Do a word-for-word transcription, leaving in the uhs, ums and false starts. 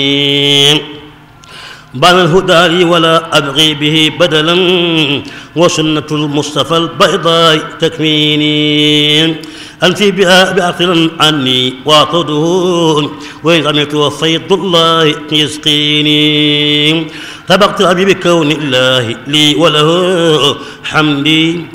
بان الهدى لي ولا أبغي به بدلا وسنة المصطفى البيضاء تكفيني أنفي بها بعقل عني واعتده وإن عملت وفيض الله يسقيني سبقت أبي بكون الله لي وله حمدي